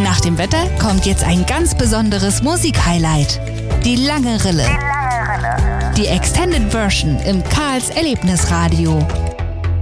Nach dem Wetter kommt jetzt ein ganz besonderes Musikhighlight. Die lange Rille. Die Extended Version im Karls Erlebnisradio.